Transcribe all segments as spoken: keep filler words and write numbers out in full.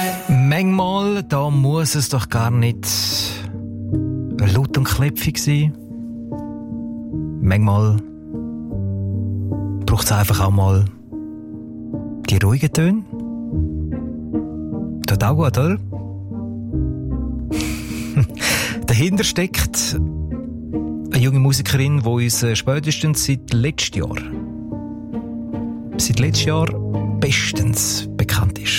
Manchmal, da muss es doch gar nicht laut und klepfig sein. Manchmal braucht es einfach auch mal die ruhigen Töne. Tut auch gut, oder? Dahinter steckt eine junge Musikerin, die uns spätestens seit letztem Jahr, seit letztem Jahr bestens bekannt ist.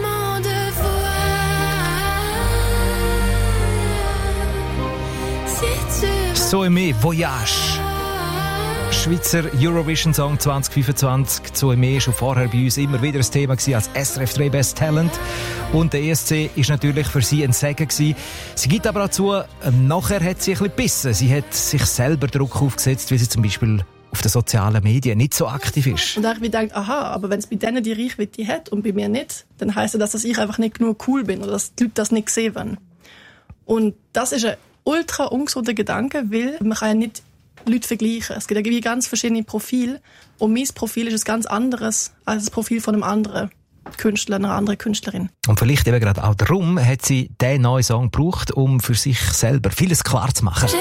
So aimé, Voyage. Schweizer Eurovision Song zwanzig fünfundzwanzig. So aimé schon vorher bei uns immer wieder ein Thema gewesen als S R F drei Best Talent. Und der E S C ist natürlich für sie ein Segen gewesen. Sie gibt aber auch zu, nachher hat sie ein bisschen gebissen. Sie hat sich selber Druck aufgesetzt, wie sie zum Beispiel auf den sozialen Medien nicht so aktiv ist. Und da habe ich mir gedacht, aha, aber wenn es bei denen die Reichweite hat und bei mir nicht, dann heisst das, dass ich einfach nicht genug cool bin oder dass die Leute das nicht sehen wollen. Und das ist ein ultra ungesunder Gedanke, weil man kann ja nicht Leute vergleichen. Es gibt ja ganz verschiedene Profile und mein Profil ist ein ganz anderes als das Profil von einem anderen Künstler, einer anderen Künstlerin. Und vielleicht eben gerade auch darum hat sie diesen neuen Song gebraucht, um für sich selber vieles klar zu machen.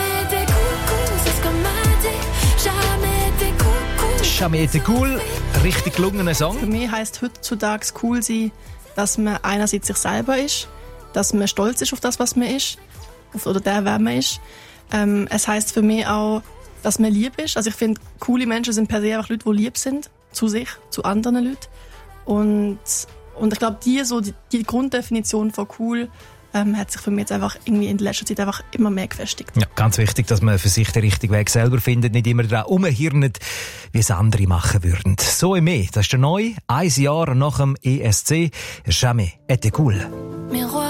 Jamais été cool, richtig gelungener Song. Für mich heisst heutzutage cool sein, dass man einerseits sich selber ist, dass man stolz ist auf das, was man ist, oder der, wer man ist. Ähm, es heisst für mich auch, dass man lieb ist. Also ich finde, coole Menschen sind per se einfach Leute, die lieb sind. Zu sich, zu anderen Leuten. Und, und ich glaube, die, so, die, die Grunddefinition von cool ähm, hat sich für mich jetzt einfach irgendwie in der letzten Zeit einfach immer mehr gefestigt. Ja, ganz wichtig, dass man für sich den richtigen Weg selber findet, nicht immer daran rumhirnet, wie es andere machen würden. So aimé, das ist der neue, ein Jahr nach dem E S C. Jamais été cool.